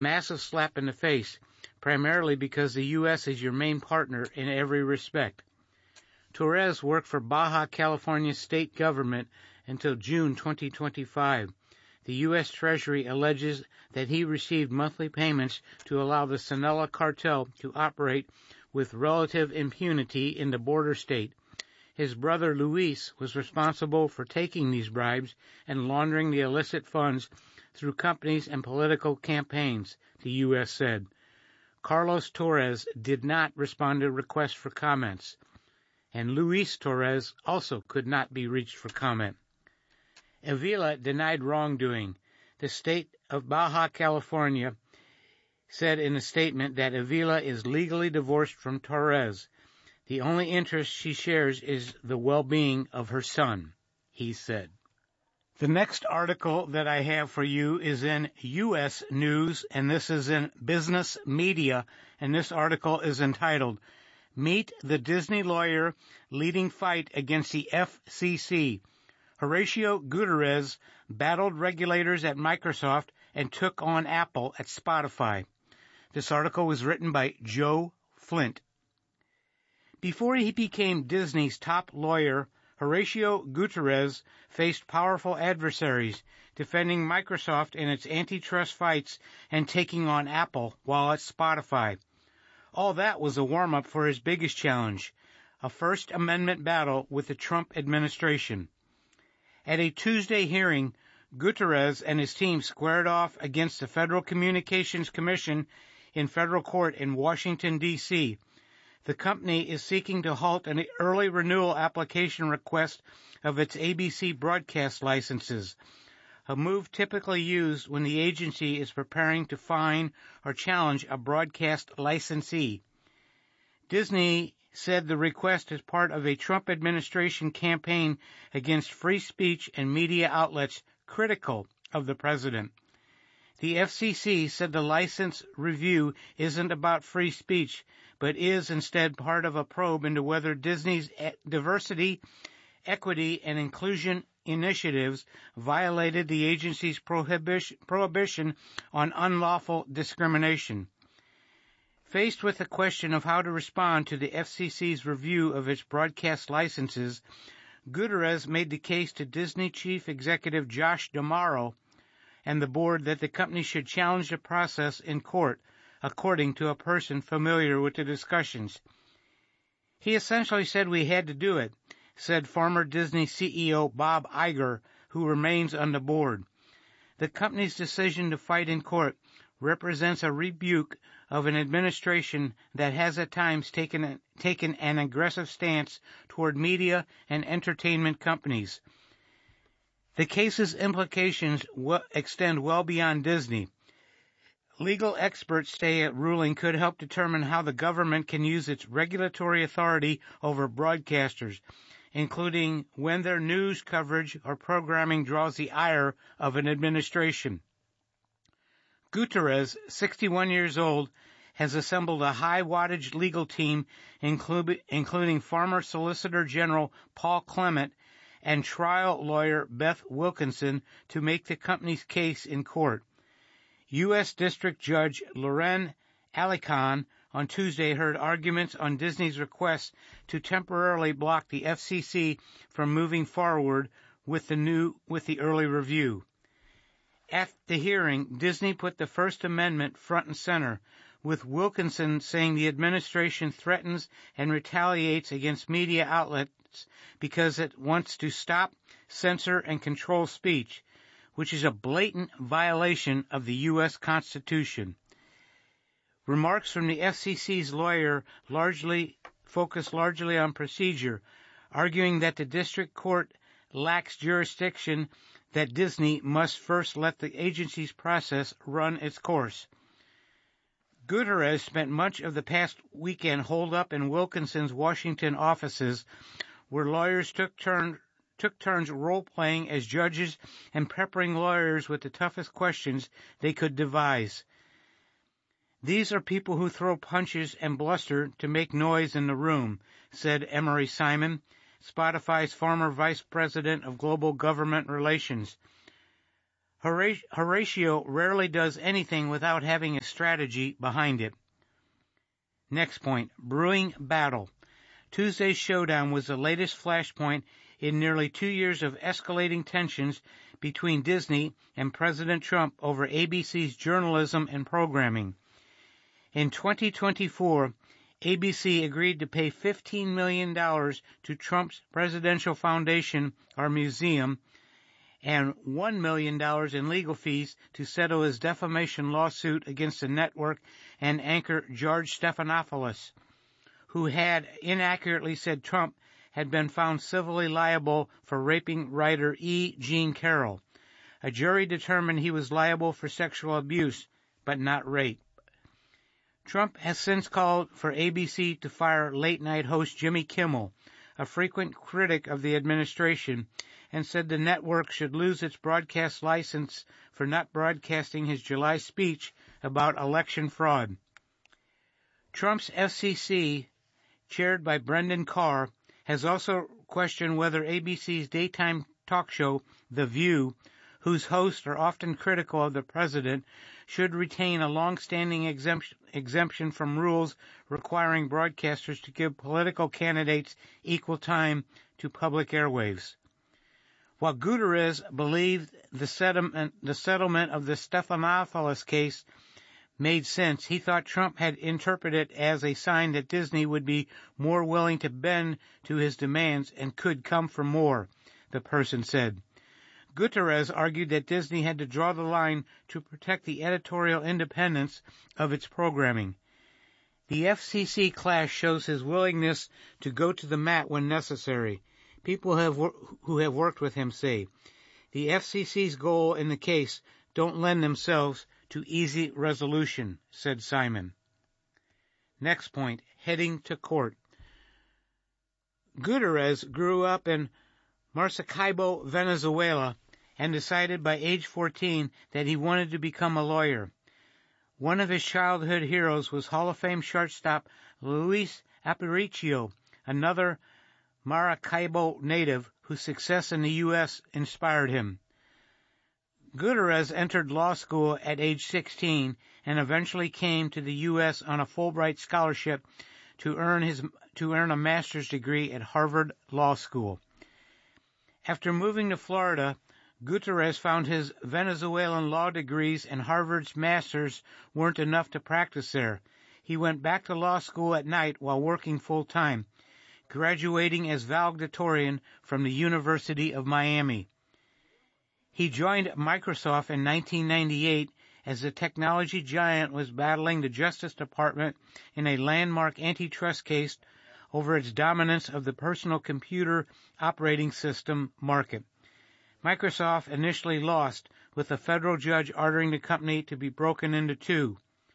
massive slap in the face, primarily because the U.S. is your main partner in every respect. Torres worked for Baja California state government until June 2025. The U.S. Treasury alleges that he received monthly payments to allow the Sinaloa cartel to operate with relative impunity in the border state. His brother Luis was responsible for taking these bribes and laundering the illicit funds through companies and political campaigns, the U.S. said. Carlos Torres did not respond to requests for comments, and Luis Torres also could not be reached for comment. Avila denied wrongdoing. The state of Baja California said in a statement that Avila is legally divorced from Torres. The only interest she shares is the well-being of her son, he said. The next article that I have for you is in U.S. News, and this is in Business Media, and this article is entitled, Meet the Disney Lawyer Leading Fight Against the FCC. Horacio Gutierrez battled regulators at Microsoft and took on Apple at Spotify. This article was written by Joe Flint. Before he became Disney's top lawyer, Horacio Gutierrez faced powerful adversaries, defending Microsoft in its antitrust fights and taking on Apple while at Spotify. All that was a warm-up for his biggest challenge, a First Amendment battle with the Trump administration. At a Tuesday hearing, Gutierrez and his team squared off against the Federal Communications Commission in federal court in Washington, D.C. The company is seeking to halt an early renewal application request of its ABC broadcast licenses, a move typically used when the agency is preparing to fine or challenge a broadcast licensee. Disney said the request is part of a Trump administration campaign against free speech and media outlets critical of the president. The FCC said the license review isn't about free speech, but is instead part of a probe into whether Disney's diversity, equity, and inclusion initiatives violated the agency's prohibition on unlawful discrimination. Faced with the question of how to respond to the FCC's review of its broadcast licenses, Gutierrez made the case to Disney chief executive Josh D'Amaro and the board that the company should challenge the process in court, according to a person familiar with the discussions. He essentially said we had to do it, said former Disney CEO Bob Iger, who remains on the board. The company's decision to fight in court represents a rebuke of an administration that has at times taken an aggressive stance toward media and entertainment companies. The case's implications extend well beyond Disney. Legal experts say a ruling could help determine how the government can use its regulatory authority over broadcasters, including when their news coverage or programming draws the ire of an administration. Gutierrez, 61 years old, has assembled a high-wattage legal team, including former Solicitor General Paul Clement and trial lawyer Beth Wilkinson, to make the company's case in court. U.S. District Judge Loren Alicon on Tuesday heard arguments on Disney's request to temporarily block the FCC from moving forward with the early review. At the hearing, Disney put the First Amendment front and center, with Wilkinson saying the administration threatens and retaliates against media outlets because it wants to stop, censor, and control speech, which is a blatant violation of the U.S. Constitution. Remarks from the FCC's lawyer focus largely on procedure, arguing that the district court lacks jurisdiction, that Disney must first let the agency's process run its course. Gutierrez spent much of the past weekend holed up in Wilkinson's Washington offices, where lawyers took turns role-playing as judges and peppering lawyers with the toughest questions they could devise. These are people who throw punches and bluster to make noise in the room, said Emery Simon, Spotify's former vice president of global government relations. Horatio rarely does anything without having a strategy behind it. Next point, brewing battle. Tuesday's showdown was the latest flashpoint in nearly 2 years of escalating tensions between Disney and President Trump over ABC's journalism and programming. In 2024, ABC agreed to pay $15 million to Trump's Presidential Foundation, or museum, and $1 million in legal fees to settle his defamation lawsuit against the network and anchor George Stephanopoulos, who had inaccurately said Trump had been found civilly liable for raping writer E. Jean Carroll. A jury determined he was liable for sexual abuse, but not rape. Trump has since called for ABC to fire late-night host Jimmy Kimmel, a frequent critic of the administration, and said the network should lose its broadcast license for not broadcasting his July speech about election fraud. Trump's FCC, chaired by Brendan Carr, has also questioned whether ABC's daytime talk show, The View, whose hosts are often critical of the president, should retain a long-standing exemption from rules requiring broadcasters to give political candidates equal time to public airwaves. While Gutierrez believed the settlement of the Stephanopoulos case made sense, he thought Trump had interpreted it as a sign that Disney would be more willing to bend to his demands and could come for more, the person said. Gutierrez argued that Disney had to draw the line to protect the editorial independence of its programming. The FCC clash shows his willingness to go to the mat when necessary. People who have worked with him say the FCC's goal in the case don't lend themselves to easy resolution, said Simon. Next point, heading to court. Gutierrez grew up in Maracaibo, Venezuela, and decided by age 14 that he wanted to become a lawyer. One of his childhood heroes was Hall of Fame shortstop Luis Aparicio, another Maracaibo native whose success in the U.S. inspired him. Gutierrez entered law school at age 16 and eventually came to the U.S. on a Fulbright scholarship to earn a master's degree at Harvard Law School. After moving to Florida, Gutierrez found his Venezuelan law degrees and Harvard's master's weren't enough to practice there. He went back to law school at night while working full-time, graduating as valedictorian from the University of Miami. He joined Microsoft in 1998 as the technology giant was battling the Justice Department in a landmark antitrust case over its dominance of the personal computer operating system market. Microsoft initially lost, with a federal judge ordering the company to be broken in two,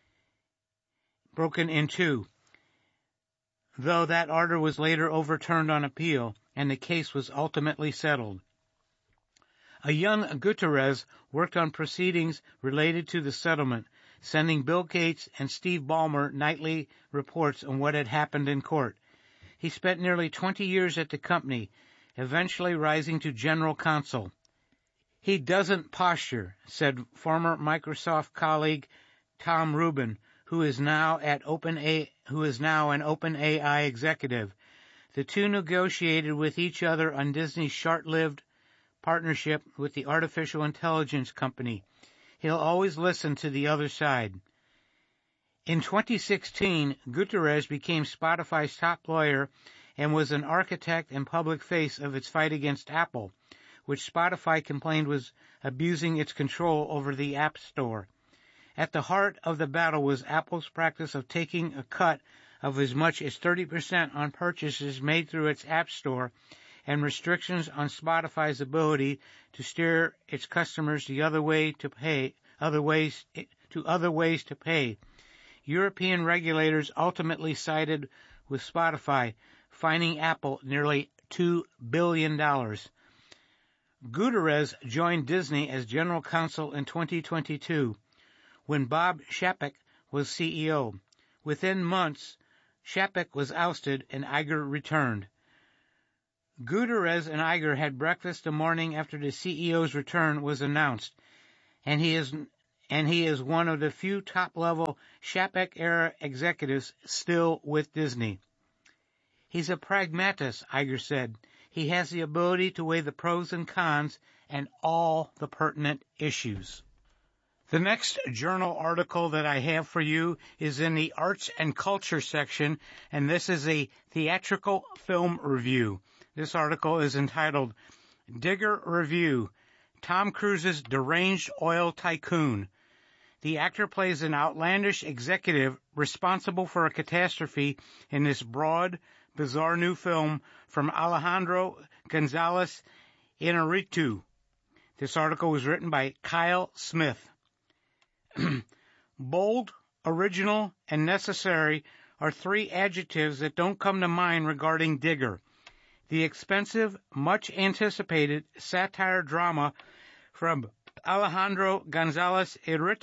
though that order was later overturned on appeal, and the case was ultimately settled. A young Gutierrez worked on proceedings related to the settlement, sending Bill Gates and Steve Ballmer nightly reports on what had happened in court. He spent nearly 20 years at the company, eventually rising to general counsel. He doesn't posture, said former Microsoft colleague Tom Rubin, who is now an OpenAI executive. The two negotiated with each other on Disney's short-lived partnership with the artificial intelligence company. He'll always listen to the other side. In 2016, Gutierrez became Spotify's top lawyer and was an architect and public face of its fight against Apple, which Spotify complained was abusing its control over the App Store. At the heart of the battle was Apple's practice of taking a cut of as much as 30% on purchases made through its App Store and restrictions on Spotify's ability to steer its customers to other ways to pay. European regulators ultimately sided with Spotify, fining Apple nearly $2 billion. Gutierrez joined Disney as general counsel in 2022, when Bob Chapek was CEO. Within months, Chapek was ousted and Iger returned. Gutierrez and Iger had breakfast the morning after the CEO's return was announced. and he is one of the few top-level Chapek-era executives still with Disney. He's a pragmatist, Iger said. He has the ability to weigh the pros and cons and all the pertinent issues. The next journal article that I have for you is in the Arts and Culture section, and this is a theatrical film review. This article is entitled Digger Review, Tom Cruise's Deranged Oil Tycoon. The actor plays an outlandish executive responsible for a catastrophe in this broad, bizarre new film from Alejandro González Iñárritu. This article was written by Kyle Smith. Bold, original, and necessary are three adjectives that don't come to mind regarding Digger. The expensive, much-anticipated satire drama from Alejandro González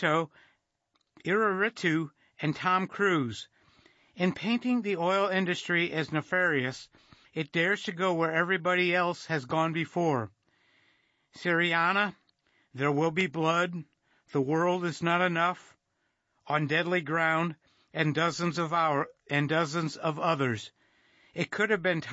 Iñárritu and Tom Cruise. In painting the oil industry as nefarious, it dares to go where everybody else has gone before. Syriana, There Will Be Blood, The World Is Not Enough, On Deadly Ground, and dozens of others. It could have been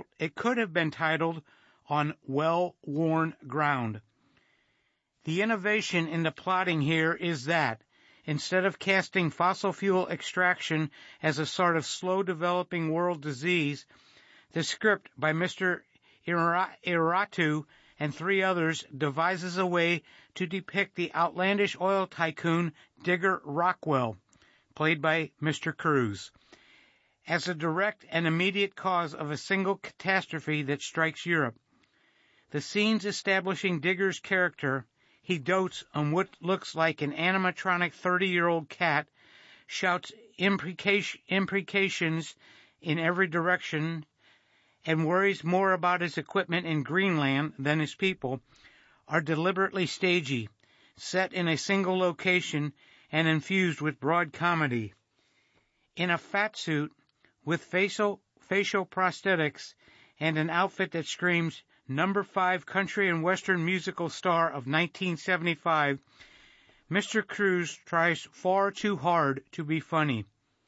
titled On Well-Worn Ground. The innovation in the plotting here is that, instead of casting fossil fuel extraction as a sort of slow-developing world disease, the script by Mr. Iñárritu and three others devises a way to depict the outlandish oil tycoon Digger Rockwell, played by Mr. Cruise, as a direct and immediate cause of a single catastrophe that strikes Europe. The scenes establishing Digger's character, he dotes on what looks like an animatronic 30-year-old cat, shouts imprecations in every direction, and worries more about his equipment in Greenland than his people, are deliberately stagey, set in a single location, and infused with broad comedy. In a fat suit, with facial prosthetics, and an outfit that screams number 5 country and western musical star of 1975, Mr. Cruise tries far too hard to be funny.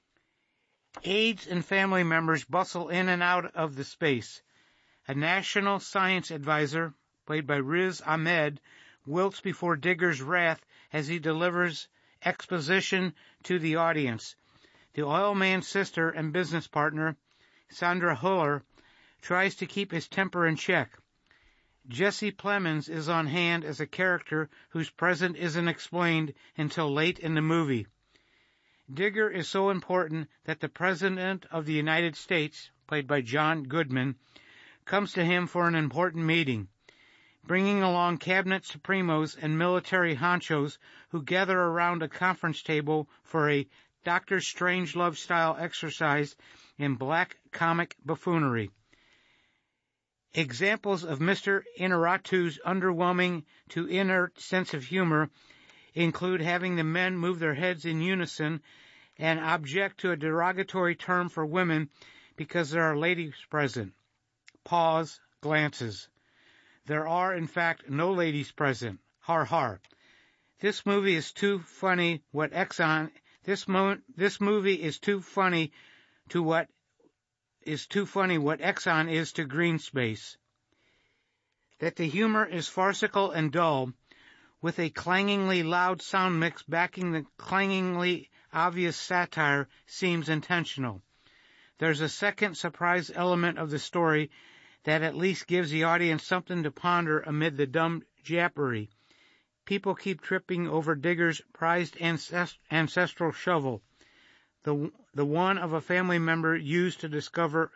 Aides and family members bustle in and out of the space. A national science advisor, played by Riz Ahmed, wilts before Digger's wrath as he delivers exposition to the audience. The oil man's sister and business partner, Sandra Huller, tries to keep his temper in check. Jesse Plemons is on hand as a character whose presence isn't explained until late in the movie. Digger is so important that the President of the United States, played by John Goodman, comes to him for an important meeting, bringing along cabinet supremos and military honchos who gather around a conference table for a Dr. Strangelove-style exercise in black comic buffoonery. Examples of Mr. Iñárritu's underwhelming to inert sense of humor include having the men move their heads in unison and object to a derogatory term for women because there are ladies present. Pause, glances. There are, in fact, no ladies present. Har har. This movie is too funny what Exxon is to Greenspace. That the humor is farcical and dull, with a clangingly loud sound mix backing the clangingly obvious satire, seems intentional. There's a second surprise element of the story that at least gives the audience something to ponder amid the dumb jappery. People keep tripping over Digger's prized ancestral shovel, the one a family member used to discover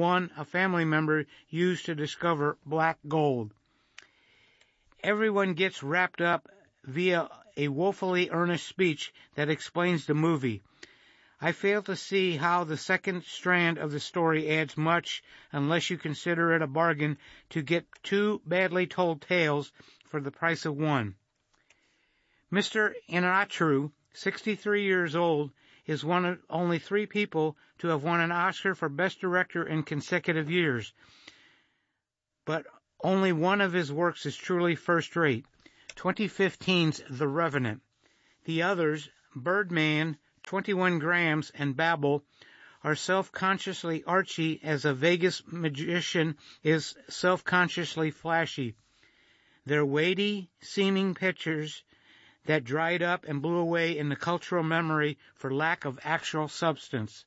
black gold. Everyone gets wrapped up via a woefully earnest speech that explains the movie. I fail to see how the second strand of the story adds much unless you consider it a bargain to get two badly told tales for the price of one. Mr. Iñárritu, 63 years old, is one of only 3 people to have won an Oscar for Best Director in consecutive years, but only one of his works is truly first-rate. 2015's The Revenant. The others, Birdman, 21 Grams, and Babel, are self-consciously archy as a Vegas magician is self-consciously flashy. They're weighty, seeming pictures that dried up and blew away in the cultural memory for lack of actual substance.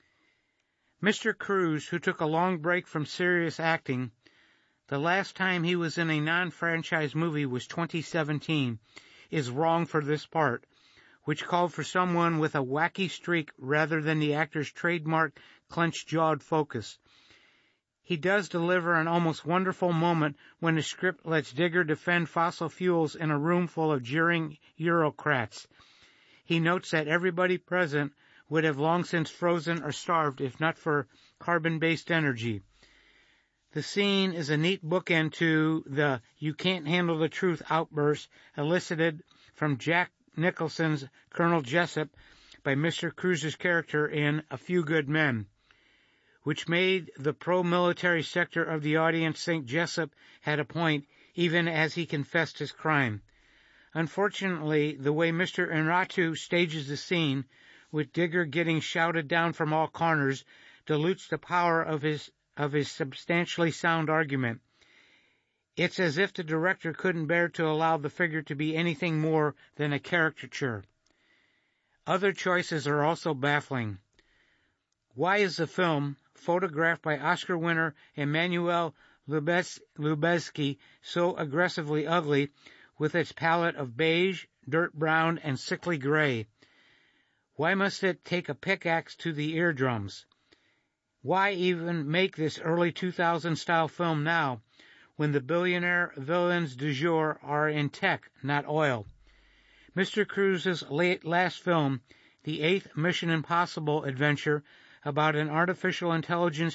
Mr. Cruise, who took a long break from serious acting, the last time he was in a non-franchise movie was 2017, is wrong for this part, which called for someone with a wacky streak rather than the actor's trademark clenched-jawed focus. He does deliver an almost wonderful moment when the script lets Digger defend fossil fuels in a room full of jeering Eurocrats. He notes that everybody present would have long since frozen or starved if not for carbon-based energy. The scene is a neat bookend to the "you can't handle the truth" outburst elicited from Jack Nicholson's Colonel Jessup by Mr. Cruise's character in A Few Good Men, which made the pro-military sector of the audience think Jessup had a point even as he confessed his crime. Unfortunately, the way Mr. Inratu stages the scene, with Digger getting shouted down from all corners, dilutes the power of his substantially sound argument. It's as if the director couldn't bear to allow the figure to be anything more than a caricature. Other choices are also baffling. Why is the film, photographed by Oscar winner Emmanuel Lubezki, so aggressively ugly with its palette of beige, dirt brown, and sickly gray? Why must it take a pickaxe to the eardrums? Why even make this early 2000s-style film now, when the billionaire villains du jour are in tech, not oil? Mr. Cruise's last film, the 8th Mission Impossible adventure about an artificial intelligence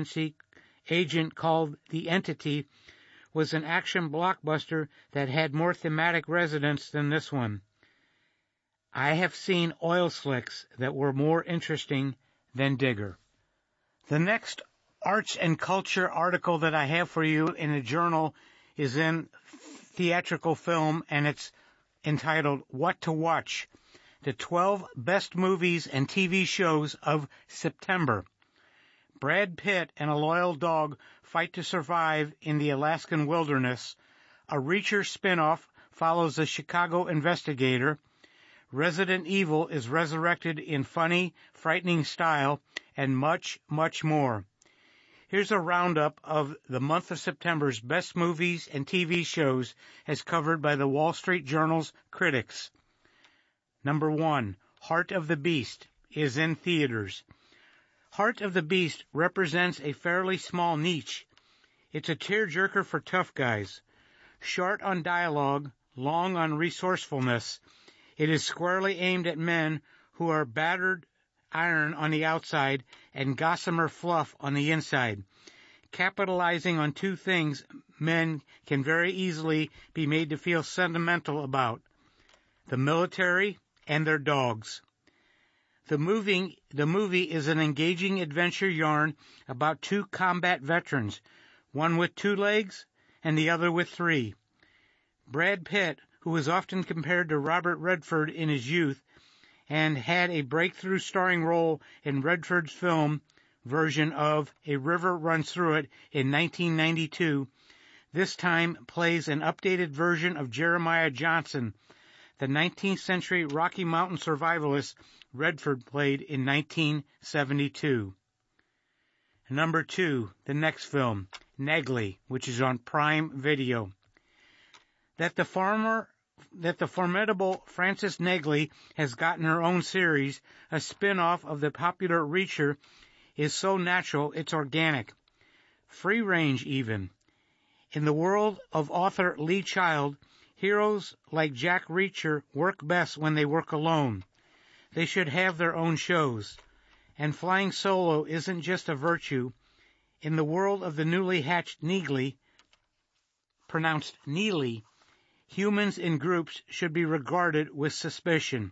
agent called The Entity, was an action blockbuster that had more thematic resonance than this one. I have seen oil slicks that were more interesting than Digger. The next arts and culture article that I have for you in a journal is in theatrical film, and it's entitled What to Watch, the 12 best movies and TV shows of September. Brad Pitt and a loyal dog fight to survive in the Alaskan wilderness. A Reacher spinoff follows a Chicago investigator. Resident Evil is resurrected in funny, frightening style, and much, much more. Here's a roundup of the month of September's best movies and TV shows as covered by the Wall Street Journal's critics. Number 1, Heart of the Beast is in theaters. Heart of the Beast represents a fairly small niche. It's a tearjerker for tough guys. Short on dialogue, long on resourcefulness, it is squarely aimed at men who are battered iron on the outside and gossamer fluff on the inside. Capitalizing on two things men can very easily be made to feel sentimental about: the military and their dogs. The movie is an engaging adventure yarn about two combat veterans, one with 2 legs and the other with 3. Brad Pitt, who was often compared to Robert Redford in his youth and had a breakthrough starring role in Redford's film version of A River Runs Through It in 1992, this time plays an updated version of Jeremiah Johnson, the 19th century Rocky Mountain survivalist Redford played in 1972. Number 2, the next film, Negley, which is on Prime Video. That the formidable Frances Negley has gotten her own series, a spin-off of the popular Reacher, is so natural it's organic. Free range even. In the world of author Lee Child, heroes like Jack Reacher work best when they work alone. They should have their own shows. And flying solo isn't just a virtue. In the world of the newly hatched Negley, pronounced Neely, humans in groups should be regarded with suspicion.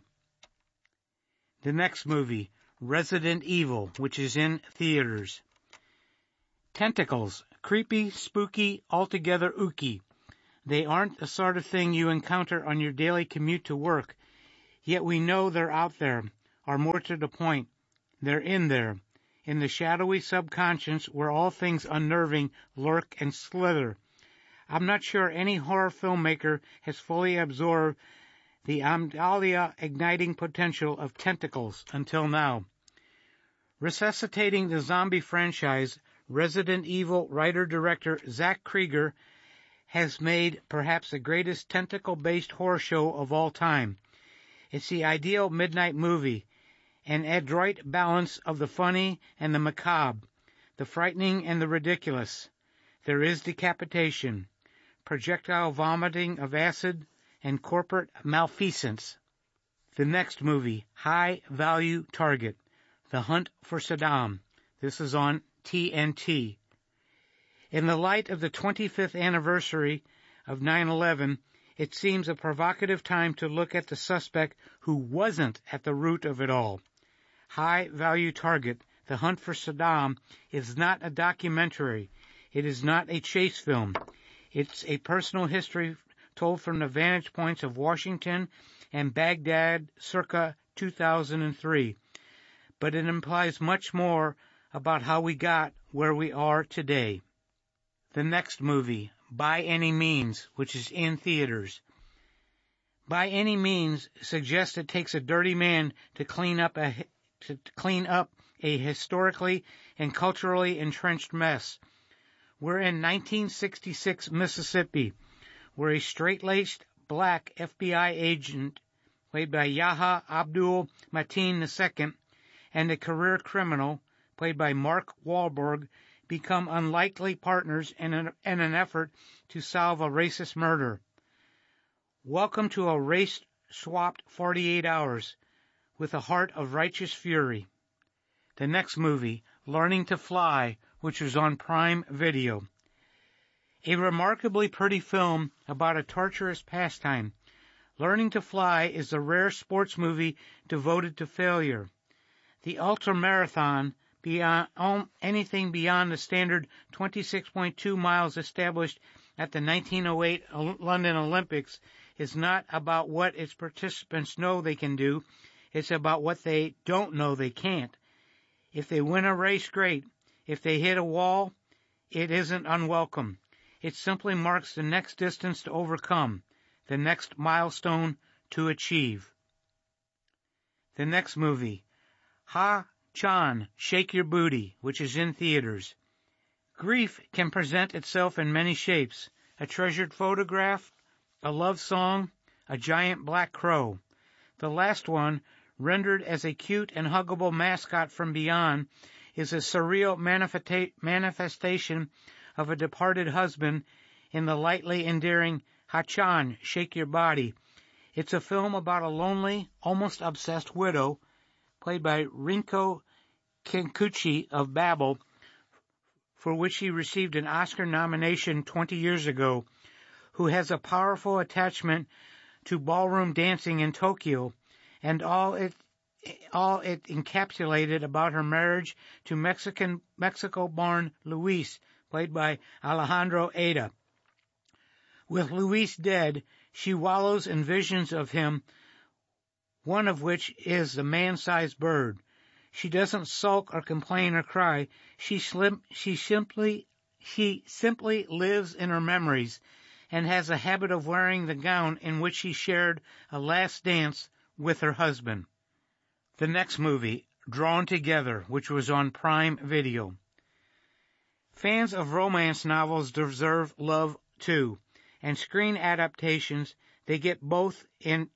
The next movie, Resident Evil, which is in theaters. Tentacles, creepy, spooky, altogether ooky. They aren't the sort of thing you encounter on your daily commute to work, yet we know they're out there, or more to the point, they're in there, in the shadowy subconscious where all things unnerving lurk and slither. I'm not sure any horror filmmaker has fully absorbed the amygdala igniting potential of tentacles until now. Resuscitating the zombie franchise, Resident Evil writer-director Zach Krieger has made perhaps the greatest tentacle-based horror show of all time. It's the ideal midnight movie, an adroit balance of the funny and the macabre, the frightening and the ridiculous. There is decapitation, projectile vomiting of acid, and corporate malfeasance. The next movie, High Value Target, The Hunt for Saddam. This is on TNT. In the light of the 25th anniversary of 9/11, it seems a provocative time to look at the suspect who wasn't at the root of it all. High Value Target, The Hunt for Saddam, is not a documentary. It is not a chase film. It's a personal history told from the vantage points of Washington and Baghdad circa 2003. But it implies much more about how we got where we are today. The next movie, By Any Means, which is in theaters. By Any Means suggests it takes a dirty man to clean up a historically and culturally entrenched mess. We're in 1966 Mississippi, where a straight-laced black FBI agent, played by Yahya Abdul Mateen II, and a career criminal, played by Mark Wahlberg, become unlikely partners in an effort to solve a racist murder. Welcome to a race-swapped 48 hours with a heart of righteous fury. The next movie, Learning to Fly, which was on Prime Video. A remarkably pretty film about a torturous pastime. Learning to Fly is a rare sports movie devoted to failure. The ultramarathon, beyond anything beyond the standard 26.2 miles established at the 1908 London Olympics, is not about what its participants know they can do. It's about what they don't know they can't. If they win a race, great. If they hit a wall, it isn't unwelcome. It simply marks the next distance to overcome, the next milestone to achieve. The next movie, Ha-Chan, Shake Your Booty, which is in theaters. Grief can present itself in many shapes: a treasured photograph, a love song, a giant black crow. The last one, rendered as a cute and huggable mascot from beyond, is a surreal manifestation of a departed husband in the lightly endearing Ha-Chan, Shake Your Body. It's a film about a lonely, almost obsessed widow, played by Rinko Kikuchi of Babel, for which he received an Oscar nomination 20 years ago, who has a powerful attachment to ballroom dancing in Tokyo, and all it encapsulated about her marriage to Mexico-born Luis, played by Alejandro Eda. With Luis dead, she wallows in visions of him, one of which is the man-sized bird. She doesn't sulk or complain or cry. She simply lives in her memories and has a habit of wearing the gown in which she shared a last dance with her husband. The next movie, Drawn Together, which was on Prime Video. Fans of romance novels deserve love too, and screen adaptations they get both in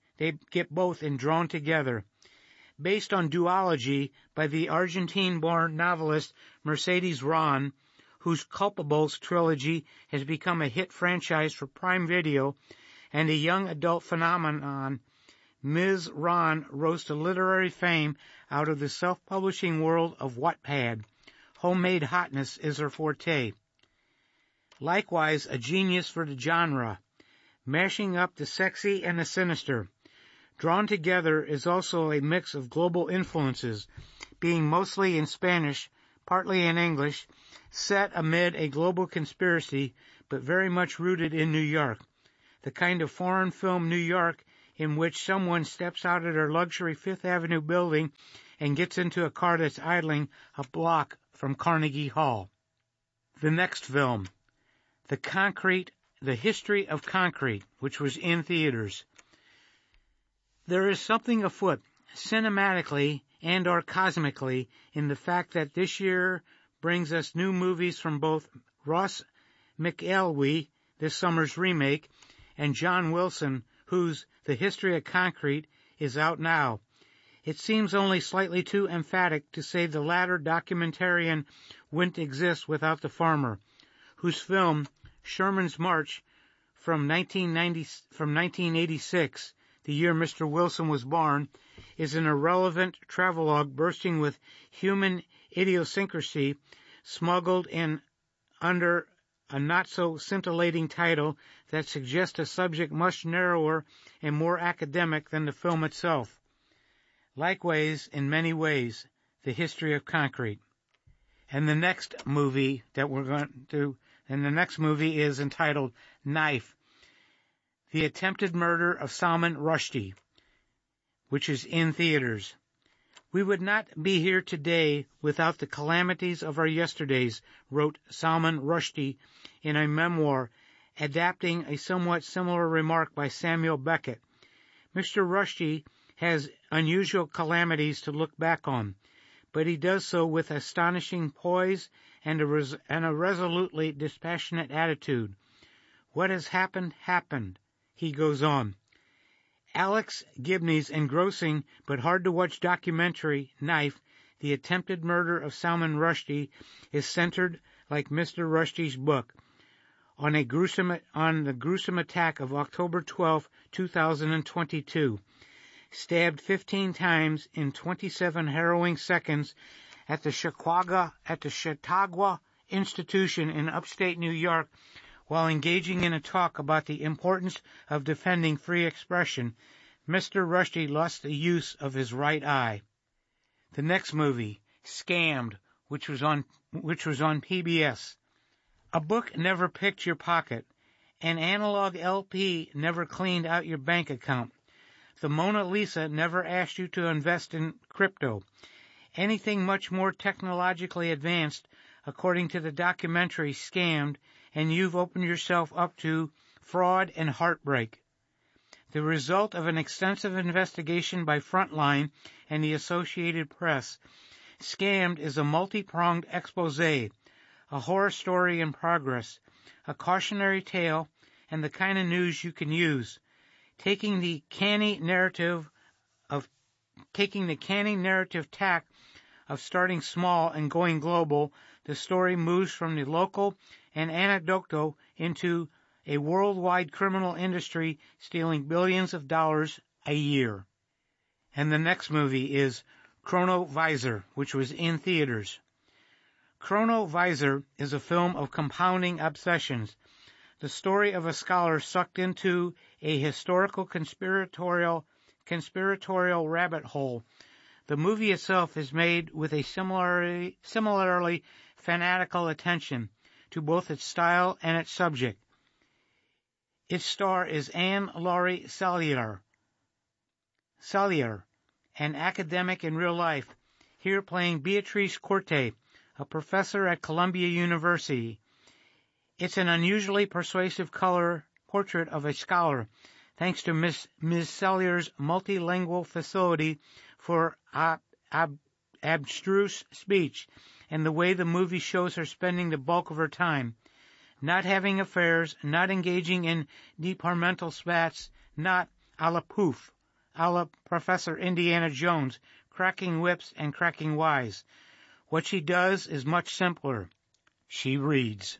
Drawn Together. Based on Duology by the Argentine-born novelist Mercedes Ron, whose Culpables trilogy has become a hit franchise for Prime Video and a young adult phenomenon, Ms. Ron rose to literary fame out of the self-publishing world of Wattpad. Homemade hotness is her forte. Likewise, a genius for the genre, mashing up the sexy and the sinister. Drawn Together is also a mix of global influences, being mostly in Spanish, partly in English, set amid a global conspiracy, but very much rooted in New York. The kind of foreign film New York in which someone steps out of their luxury Fifth Avenue building and gets into a car that's idling a block from Carnegie Hall. The next film, The History of Concrete, which was in theaters. There is something afoot, cinematically and or cosmically, in the fact that this year brings us new movies from both Ross McElwee, this summer's remake, and John Wilson, whose The History of Concrete is out now. It seems only slightly too emphatic to say the latter documentarian wouldn't exist without the farmer, whose film, Sherman's March, from 1986, the year Mr. Wilson was born, is an irrelevant travelogue bursting with human idiosyncrasy, smuggled in under a not-so-scintillating title that suggests a subject much narrower and more academic than the film itself. Likewise, in many ways, The History of Concrete. And the next movie is entitled Knife, The Attempted Murder of Salman Rushdie, which is in theaters. We would not be here today without the calamities of our yesterdays, wrote Salman Rushdie in a memoir adapting a somewhat similar remark by Samuel Beckett. Mr. Rushdie has unusual calamities to look back on, but he does so with astonishing poise and a resolutely dispassionate attitude. What has happened, happened, he goes on. Alex Gibney's engrossing but hard-to-watch documentary, Knife, The Attempted Murder of Salman Rushdie, is centered, like Mr. Rushdie's book, on the gruesome attack of October 12, 2022. Stabbed 15 times in 27 harrowing seconds at the Chautauqua Institution in upstate New York while engaging in a talk about the importance of defending free expression, Mr. Rushdie lost the use of his right eye. The next movie, Scammed, which was on PBS. A book never picked your pocket. An analog LP never cleaned out your bank account. The Mona Lisa never asked you to invest in crypto. Anything much more technologically advanced, according to the documentary Scammed, and you've opened yourself up to fraud and heartbreak. The result of an extensive investigation by Frontline and the Associated Press, Scammed is a multi-pronged expose, a horror story in progress, a cautionary tale, and the kind of news you can use. Taking the canny narrative tack of starting small and going global, the story moves from the local and anecdotal into a worldwide criminal industry stealing billions of dollars a year. And the next movie is Chronovisor, which was in theaters. Chronovisor is a film of compounding obsessions, the story of a scholar sucked into a historical conspiratorial rabbit hole. The movie itself is made with a similarly fanatical attention to both its style and its subject. Its star is Anne Laurie Sallier, an academic in real life, here playing Beatrice Corte, a professor at Columbia University. It's an unusually persuasive color portrait of a scholar, thanks to Miss Sellier's multilingual facility for abstruse speech and the way the movie shows her spending the bulk of her time, not having affairs, not engaging in departmental spats, not a la Poof, a la Professor Indiana Jones, cracking whips and cracking wise. What she does is much simpler. She reads.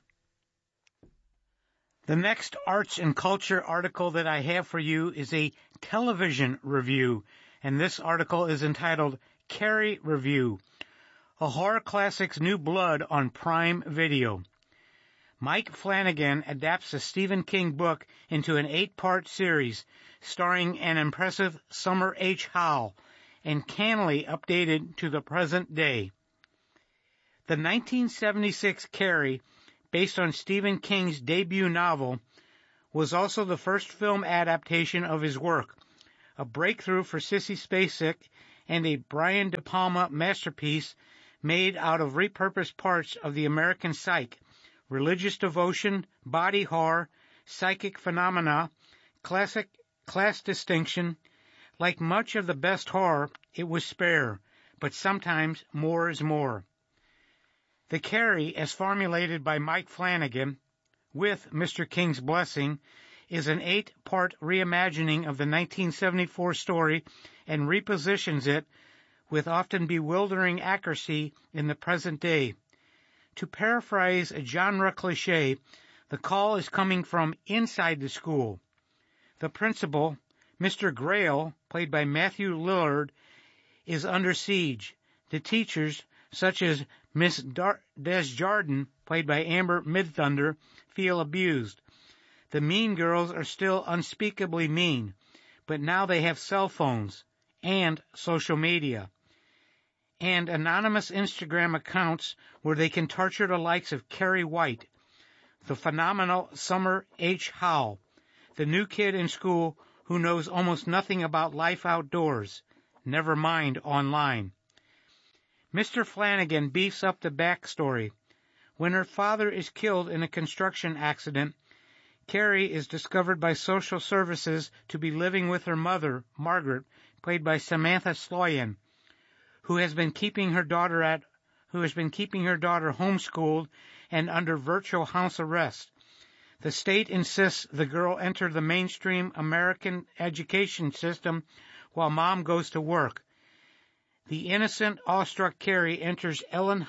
The next arts and culture article that I have for you is a television review, and this article is entitled Carrie Review, a horror classic's new blood on Prime Video. Mike Flanagan adapts a Stephen King book into an 8-part series starring an impressive Summer H. Howell and cannily updated to the present day. The 1976 Carrie based on Stephen King's debut novel, was also the first film adaptation of his work, a breakthrough for Sissy Spacek and a Brian De Palma masterpiece made out of repurposed parts of the American psyche, religious devotion, body horror, psychic phenomena, class distinction. Like much of the best horror, it was spare, but sometimes more is more. The Carrie, as formulated by Mike Flanagan, with Mr. King's blessing, is an 8-part reimagining of the 1974 story and repositions it with often bewildering accuracy in the present day. To paraphrase a genre cliché, the call is coming from inside the school. The principal, Mr. Grail, played by Matthew Lillard, is under siege. The teachers, such as Miss Desjardins, played by Amber Midthunder, feel abused. The mean girls are still unspeakably mean, but now they have cell phones and social media and anonymous Instagram accounts where they can torture the likes of Carrie White, the phenomenal Summer H. Howe, the new kid in school who knows almost nothing about life outdoors, never mind online. Mr. Flanagan beefs up the backstory. When her father is killed in a construction accident, Carrie is discovered by social services to be living with her mother, Margaret, played by Samantha Sloyan, who has been keeping her daughter homeschooled and under virtual house arrest. The state insists the girl enter the mainstream American education system while mom goes to work. The innocent, awestruck Carrie enters Ellen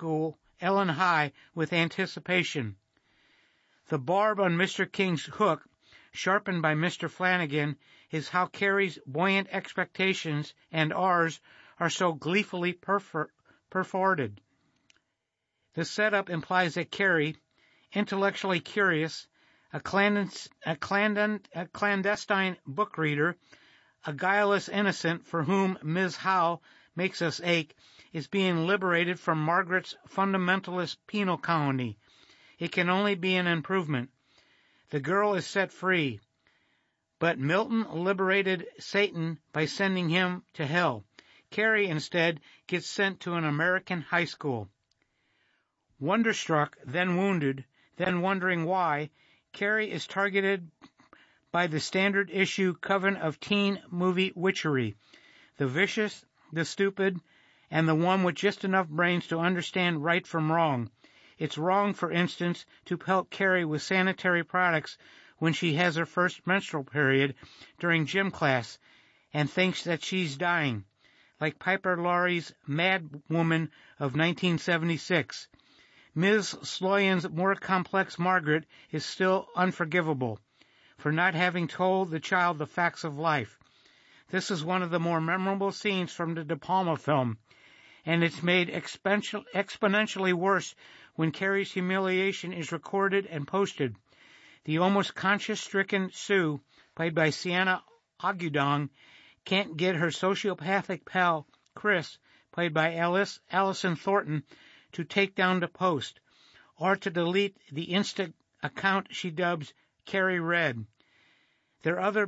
High with anticipation. The barb on Mr. King's hook, sharpened by Mr. Flanagan, is how Carrie's buoyant expectations and ours are so gleefully perforted. The setup implies that Carrie, intellectually curious, a clandestine book reader, a guileless innocent for whom Ms. Howe makes us ache, is being liberated from Margaret's fundamentalist penal colony. It can only be an improvement. The girl is set free, but Milton liberated Satan by sending him to hell. Carrie, instead, gets sent to an American high school. Wonderstruck, then wounded, then wondering why, Carrie is targeted by the standard issue coven of teen movie witchery, the vicious, the stupid, and the one with just enough brains to understand right from wrong. It's wrong, for instance, to pelt Carrie with sanitary products when she has her first menstrual period during gym class and thinks that she's dying, like Piper Laurie's Mad Woman of 1976. Ms. Sloyan's more complex Margaret is still unforgivable for not having told the child the facts of life. This is one of the more memorable scenes from the De Palma film, and it's made exponentially worse when Carrie's humiliation is recorded and posted. The almost conscience-stricken Sue, played by Sienna Agudong, can't get her sociopathic pal, Chris, played by Allison Thornton, to take down the post, or to delete the Insta account she dubs Carrie Red. Their other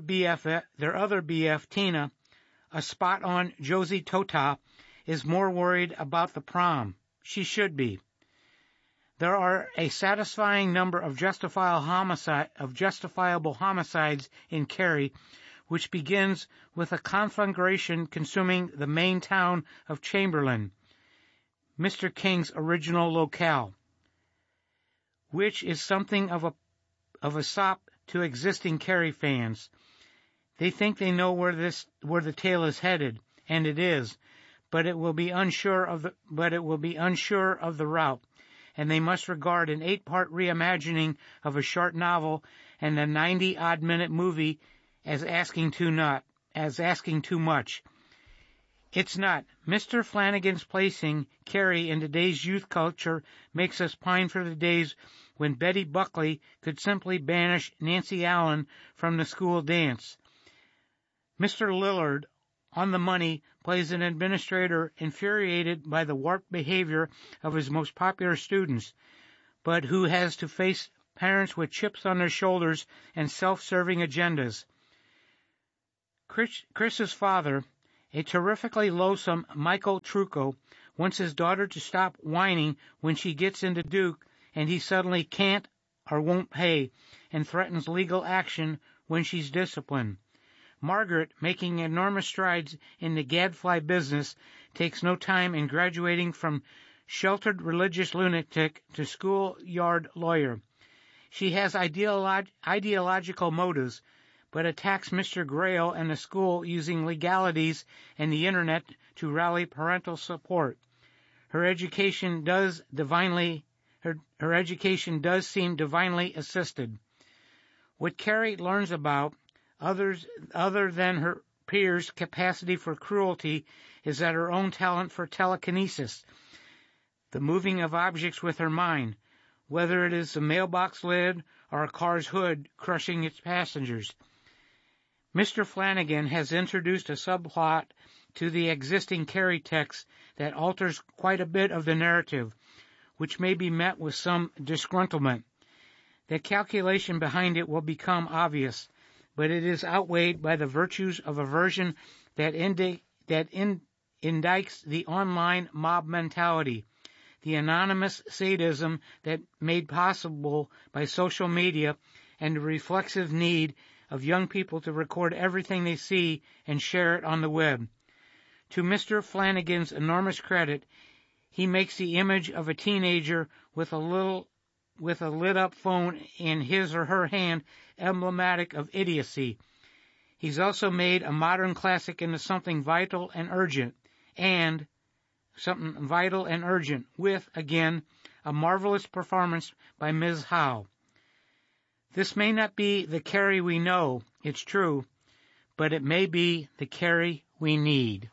BF, Tina, a spot-on Josie Tota, is more worried about the prom. She should be. There are a satisfying number of justifiable homicides in Carrie, which begins with a conflagration consuming the main town of Chamberlain, Mr. King's original locale, which is something of a sop to existing Carrie fans. They think they know where the tale is headed, and it is, but it will be unsure of the route, and they must regard an 8-part reimagining of a short novel and a 90-odd-minute movie as asking too much. It's not. Mr. Flanagan's placing Carrie in today's youth culture makes us pine for the days when Betty Buckley could simply banish Nancy Allen from the school dance. Mr. Lillard, on the money, plays an administrator infuriated by the warped behavior of his most popular students, but who has to face parents with chips on their shoulders and self-serving agendas. Chris's father, a terrifically loathsome Michael Trucco, wants his daughter to stop whining when she gets into Duke and he suddenly can't or won't pay, and threatens legal action when she's disciplined. Margaret, making enormous strides in the gadfly business, takes no time in graduating from sheltered religious lunatic to schoolyard lawyer. She has ideological motives, but attacks Mr. Grail and the school using legalities and the Internet to rally parental support. Her education does seem divinely assisted. What Carrie learns about, other than her peers' capacity for cruelty, is that her own talent for telekinesis, the moving of objects with her mind, whether it is the mailbox lid or a car's hood crushing its passengers. Mr. Flanagan has introduced a subplot to the existing Carrie text that alters quite a bit of the narrative, which may be met with some disgruntlement. The calculation behind it will become obvious, but it is outweighed by the virtues of a version that indicts the online mob mentality, the anonymous sadism that made possible by social media, and the reflexive need of young people to record everything they see and share it on the web. To Mr. Flanagan's enormous credit, he makes the image of a teenager with a lit-up phone in his or her hand emblematic of idiocy. He's also made a modern classic into something vital and urgent, with, again, a marvelous performance by Ms. Howe. This may not be the Carrie we know, it's true, but it may be the Carrie we need.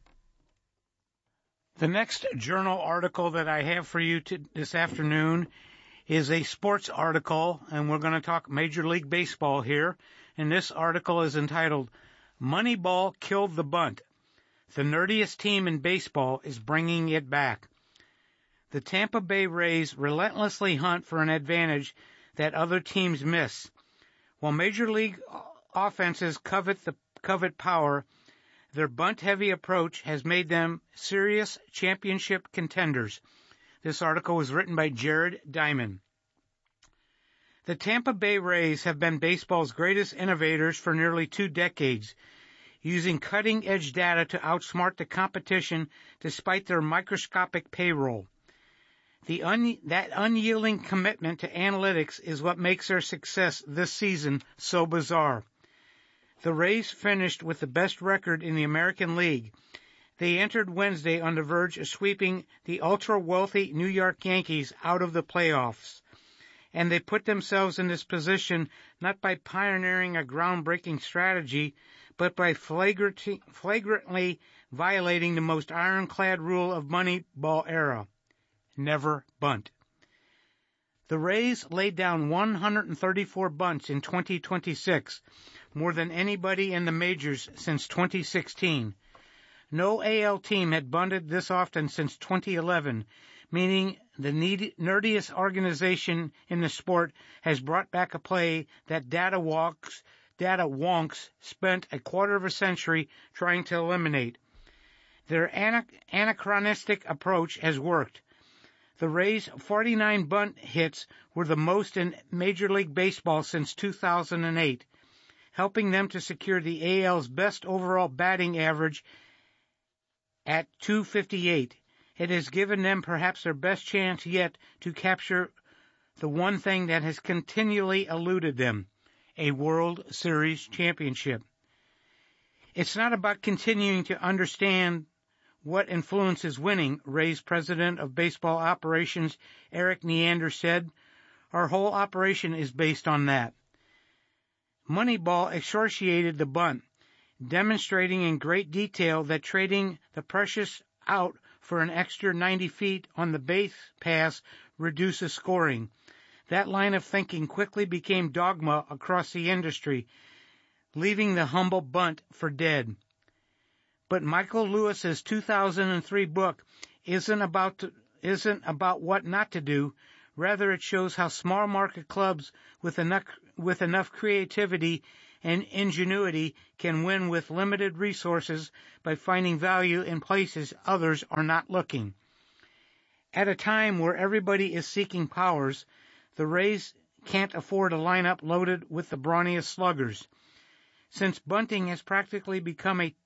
The next journal article that I have for you this afternoon is a sports article, and we're going to talk Major League Baseball here. And this article is entitled, Moneyball Killed the Bunt. The nerdiest team in baseball is bringing it back. The Tampa Bay Rays relentlessly hunt for an advantage that other teams miss. While Major League offenses covet power, their bunt-heavy approach has made them serious championship contenders. This article was written by Jared Diamond. The Tampa Bay Rays have been baseball's greatest innovators for nearly 2 decades, using cutting-edge data to outsmart the competition despite their microscopic payroll. That unyielding commitment to analytics is what makes their success this season so bizarre. The Rays finished with the best record in the American League. They entered Wednesday on the verge of sweeping the ultra-wealthy New York Yankees out of the playoffs. And they put themselves in this position not by pioneering a groundbreaking strategy, but by flagrantly violating the most ironclad rule of Moneyball era: never bunt. The Rays laid down 134 bunts in 2026, more than anybody in the majors since 2016. No AL team had bunted this often since 2011, meaning the nerdiest organization in the sport has brought back a play that data wonks spent a quarter of a century trying to eliminate. Their anachronistic approach has worked. The Rays' 49 bunt hits were the most in Major League Baseball since 2008, helping them to secure the AL's best overall batting average at .258. It has given them perhaps their best chance yet to capture the one thing that has continually eluded them: a World Series championship. It's not about continuing to understand what influences winning, Rays president of baseball operations Eric Neander said. Our whole operation is based on that. Moneyball excoriated the bunt, demonstrating in great detail that trading the precious out for an extra 90 feet on the base pass reduces scoring. That line of thinking quickly became dogma across the industry, leaving the humble bunt for dead. But Michael Lewis's 2003 book isn't about what not to do. Rather, it shows how small market clubs with enough creativity and ingenuity can win with limited resources by finding value in places others are not looking. At a time where everybody is seeking powers, the Rays can't afford a lineup loaded with the brawniest sluggers. Since bunting has practically become a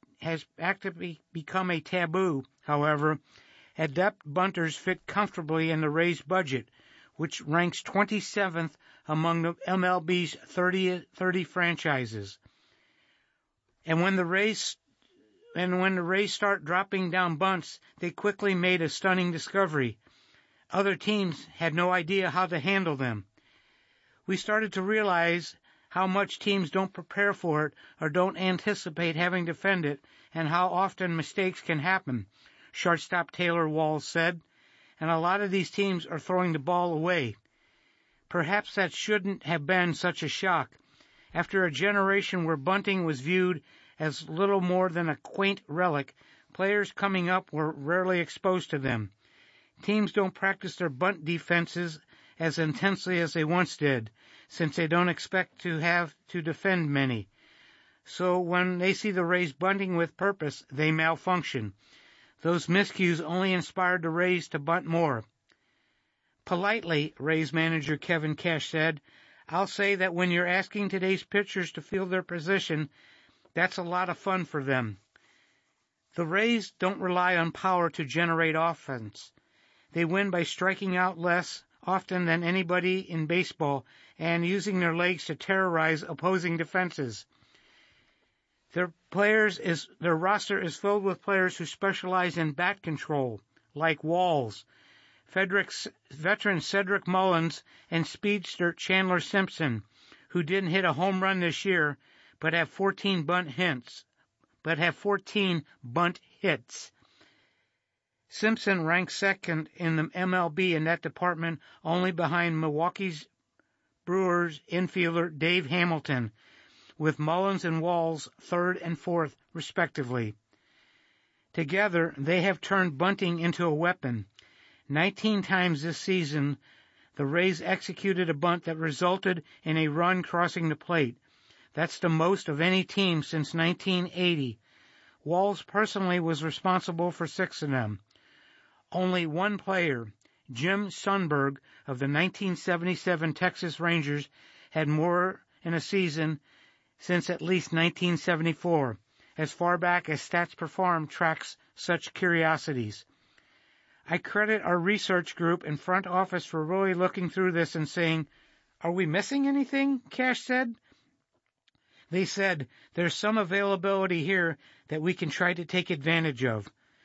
taboo, however, adept bunters fit comfortably in the Rays budget, which ranks 27th among the MLB's 30 franchises. And when the Rays start dropping down bunts, they quickly made a stunning discovery. Other teams had no idea how to handle them. We started to realize how much teams don't prepare for it or don't anticipate having to defend it, and how often mistakes can happen, shortstop Taylor Walls said, and a lot of these teams are throwing the ball away. Perhaps that shouldn't have been such a shock. After a generation where bunting was viewed as little more than a quaint relic, players coming up were rarely exposed to them. Teams don't practice their bunt defenses as intensely as they once did, since they don't expect to have to defend many. So when they see the Rays bunting with purpose, they malfunction. Those miscues only inspired the Rays to bunt more. Politely, Rays manager Kevin Cash said, "I'll say that when you're asking today's pitchers to field their position, that's a lot of fun for them." The Rays don't rely on power to generate offense. They win by striking out less often than anybody in baseball and using their legs to terrorize opposing defenses. Their roster is filled with players who specialize in bat control, like Walls, veteran Cedric Mullins, and speedster Chandler Simpson, who didn't hit a home run this year, but have 14 bunt hits. Simpson ranks second in the MLB in that department, only behind Milwaukee's Brewers infielder Dave Hamilton, with Mullins and Walls third and fourth, respectively. Together, they have turned bunting into a weapon. 19 times this season, the Rays executed a bunt that resulted in a run crossing the plate. That's the most of any team since 1980. Walls personally was responsible for 6 of them. Only one player, Jim Sundberg of the 1977 Texas Rangers, had more in a season since at least 1974, as far back as Stats Perform tracks such curiosities. I credit our research group and front office for really looking through this and saying, "Are we missing anything?" Cash said. They said, "There's some availability here that we can try to take advantage of."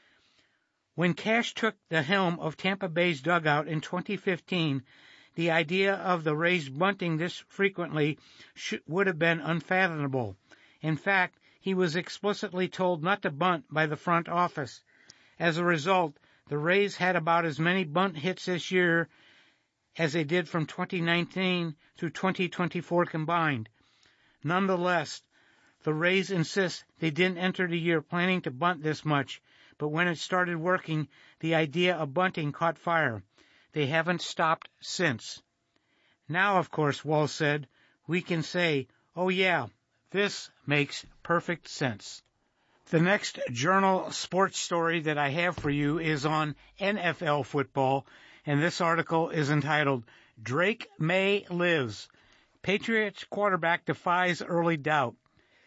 When Cash took the helm of Tampa Bay's dugout in 2015, the idea of the Rays bunting this frequently would have been unfathomable. In fact, he was explicitly told not to bunt by the front office. As a result, the Rays had about as many bunt hits this year as they did from 2019 through 2024 combined. Nonetheless, the Rays insist they didn't enter the year planning to bunt this much, but when it started working, the idea of bunting caught fire. They haven't stopped since. Now, of course, Walls said, we can say, "Oh yeah, this makes perfect sense." The next Journal sports story that I have for you is on NFL football, and this article is entitled, "Drake May Lives. Patriots quarterback defies early doubt.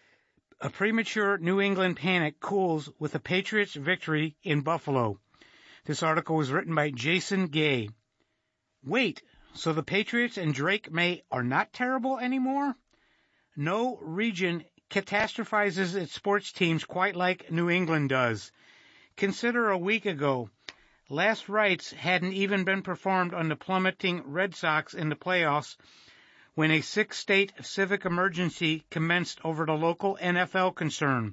A premature New England panic cools with the Patriots' victory in Buffalo." This article was written by Jason Gay. Wait, so the Patriots and Drake May are not terrible anymore? No region catastrophizes its sports teams quite like New England does. Consider a week ago, last rites hadn't even been performed on the plummeting Red Sox in the playoffs when a 6-state civic emergency commenced over the local NFL concern.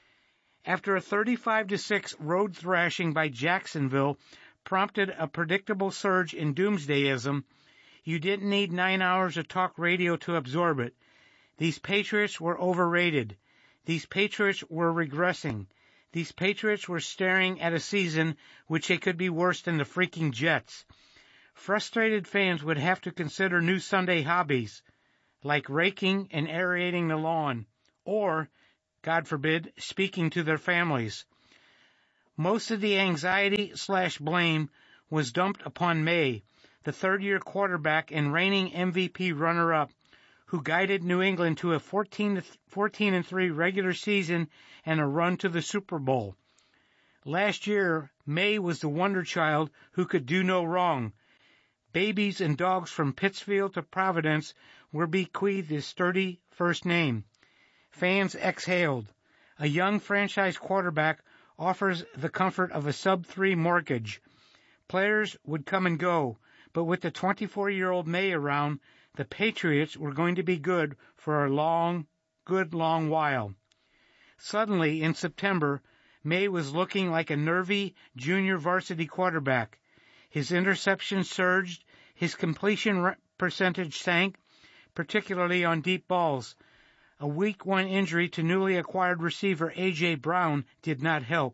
After a 35-6 road thrashing by Jacksonville prompted a predictable surge in doomsdayism, you didn't need 9 hours of talk radio to absorb it. These Patriots were overrated. These Patriots were regressing. These Patriots were staring at a season which they could be worse than the freaking Jets. Frustrated fans would have to consider new Sunday hobbies, like raking and aerating the lawn, or, God forbid, speaking to their families. Most of the anxiety/blame was dumped upon May, the third-year quarterback and reigning MVP runner-up, who guided New England to a 14-3 regular season and a run to the Super Bowl. Last year, May was the wonder child who could do no wrong. Babies and dogs from Pittsfield to Providence were bequeathed his sturdy first name. Fans exhaled. A young franchise quarterback offers the comfort of a sub-3 mortgage. Players would come and go, but with the 24-year-old May around, the Patriots were going to be good for a long while. Suddenly, in September, May was looking like a nervy junior varsity quarterback. His interceptions surged, his completion percentage sank, particularly on deep balls. A Week 1 injury to newly acquired receiver A.J. Brown did not help.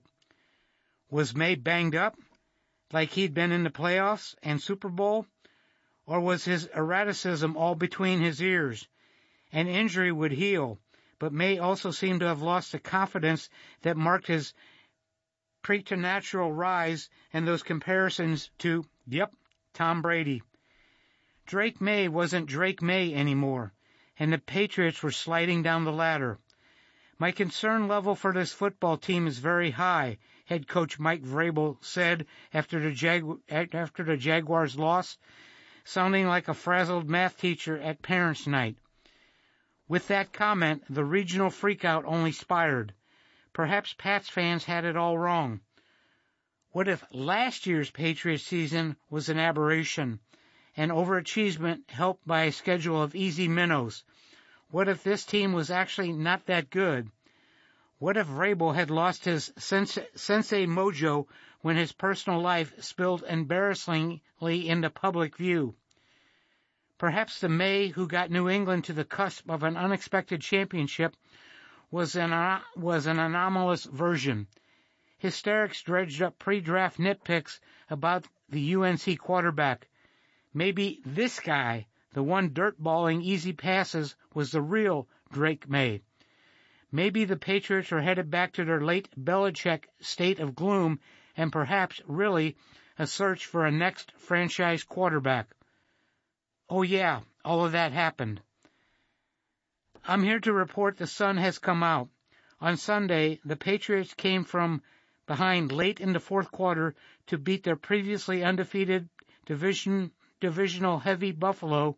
Was May banged up, like he'd been in the playoffs and Super Bowl? Or was his erraticism all between his ears? An injury would heal, but May also seemed to have lost the confidence that marked his preternatural rise and those comparisons to, Tom Brady. Drake May wasn't Drake May anymore, and the Patriots were sliding down the ladder. My concern level for this football team is very high, head coach Mike Vrabel said after the Jaguars' loss, sounding like a frazzled math teacher at parents' night. With that comment, the regional freakout only spired. Perhaps Pats fans had it all wrong. What if last year's Patriots season was an aberration, an overachievement helped by a schedule of easy minnows? What if this team was actually not that good? What if Vrabel had lost his sensei mojo when his personal life spilled embarrassingly into public view? Perhaps the May who got New England to the cusp of an unexpected championship was an anomalous version. Hysterics dredged up pre-draft nitpicks about the UNC quarterback. Maybe this guy, the one dirtballing easy passes, was the real Drake May. Maybe the Patriots are headed back to their late Belichick state of gloom and perhaps really a search for a next franchise quarterback. Oh yeah, all of that happened. I'm here to report the sun has come out. On Sunday, the Patriots came from behind late in the fourth quarter to beat their previously undefeated divisional heavy Buffalo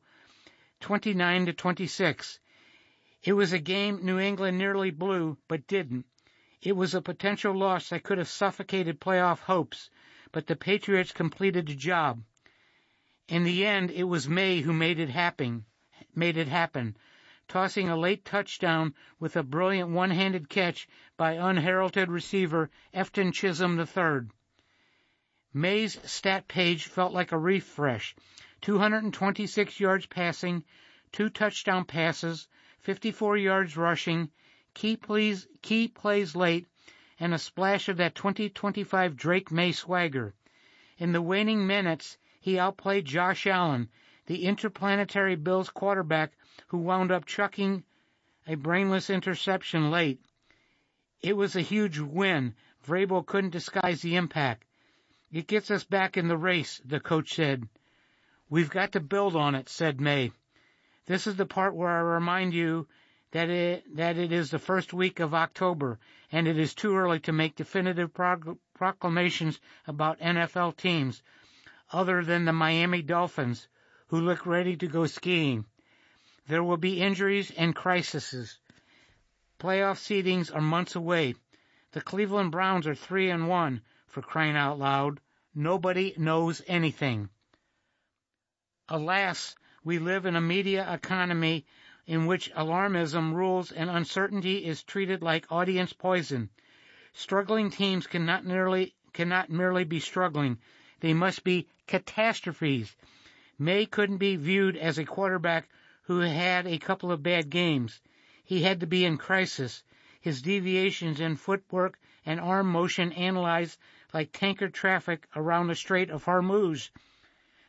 29-26. It was a game New England nearly blew, but didn't. It was a potential loss that could have suffocated playoff hopes, but the Patriots completed the job. In the end, it was May who made it happen, tossing a late touchdown with a brilliant one-handed catch by unheralded receiver Efton Chisholm III. May's stat page felt like a refresh. 226 yards passing, 2 touchdown passes, 54 yards rushing, key plays late, and a splash of that 2025 Drake May swagger. In the waning minutes, he outplayed Josh Allen, the interplanetary Bills quarterback who wound up chucking a brainless interception late. It was a huge win. Vrabel couldn't disguise the impact. It gets us back in the race, the coach said. We've got to build on it, said May. This is the part where I remind you that it is the first week of October, and it is too early to make definitive proclamations about NFL teams, other than the Miami Dolphins, who look ready to go skiing. There will be injuries and crises. Playoff seedings are months away. The Cleveland Browns are 3-1, for crying out loud. Nobody knows anything. Alas, we live in a media economy in which alarmism rules and uncertainty is treated like audience poison. Struggling teams cannot merely be struggling. They must be catastrophes. May couldn't be viewed as a quarterback who had a couple of bad games. He had to be in crisis, his deviations in footwork and arm motion analyzed like tanker traffic around the Strait of Hormuz.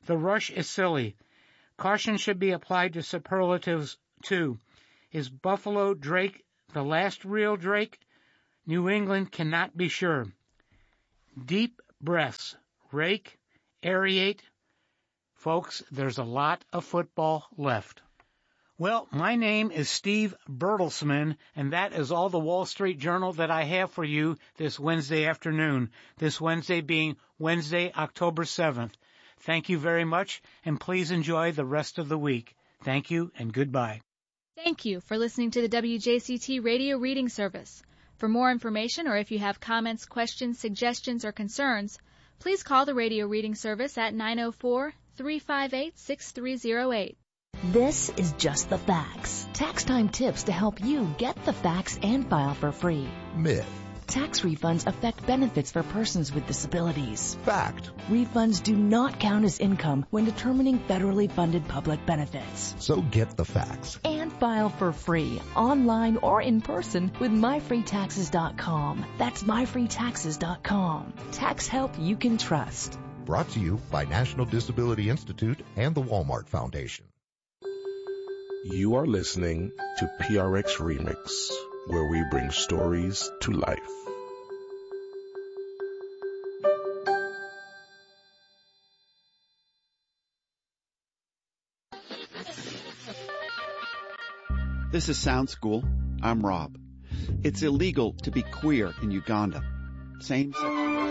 The rush is silly. Caution should be applied to superlatives, too. Is Buffalo Drake the last real Drake? New England cannot be sure. Deep breaths. Rake. Aerate. Folks, there's a lot of football left. Well, my name is Steve Bertelsman, and that is all the Wall Street Journal that I have for you this Wednesday afternoon, this Wednesday being Wednesday, October 7th. Thank you very much, and please enjoy the rest of the week. Thank you, and goodbye. Thank you for listening to the WJCT Radio Reading Service. For more information, or if you have comments, questions, suggestions, or concerns, please call the Radio Reading Service at 904-358-6308. This is Just the Facts. Tax time tips to help you get the facts and file for free. Myth. Tax refunds affect benefits for persons with disabilities. Fact. Refunds do not count as income when determining federally funded public benefits. So get the facts. And file for free, online or in person with myfreetaxes.com. That's myfreetaxes.com. Tax help you can trust. Brought to you by National Disability Institute and the Walmart Foundation. You are listening to PRX Remix, where we bring stories to life. This is Sound School. I'm Rob. It's illegal to be queer in Uganda. Same-sex